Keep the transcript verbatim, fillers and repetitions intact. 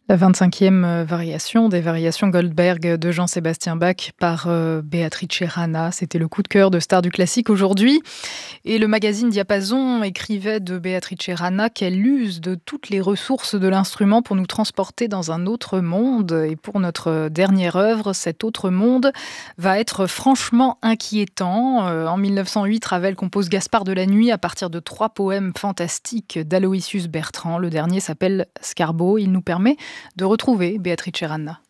La vingt-cinquième euh, variation des variations Goldberg de Jean-Sébastien Bach par euh, Beatrice Rana. C'était le coup de cœur de Star du classique aujourd'hui. Et le magazine Diapason écrivait de Beatrice Rana qu'elle use de toutes les ressources de l'instrument pour nous transporter dans un autre monde. Et pour notre dernière œuvre, cet autre monde va être franchement inquiétant. Euh, en mille neuf cent huit, Ravel compose Gaspard de la Nuit à partir de trois poèmes fantastiques d'Aloysius Bertrand. Le dernier s'appelle Scarbo. Il nous permet de retrouver Beatrice Ranna.